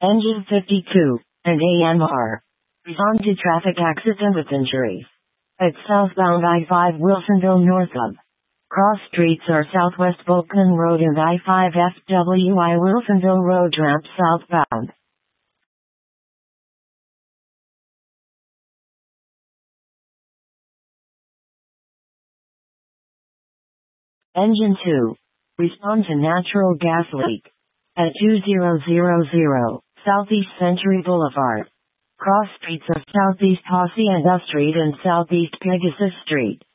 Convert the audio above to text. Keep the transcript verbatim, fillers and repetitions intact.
Engine fifty-two, and A M R. Respond to traffic accident with injuries. At southbound I five Wilsonville north of cross streets are Southwest Bozeman Road and I five F W I Wilsonville Road ramp southbound. Engine two. Respond to natural gas leak. At two thousand Southeast Century Boulevard. Cross streets of Southeast Hacienda Street and Southeast Pegasus Street.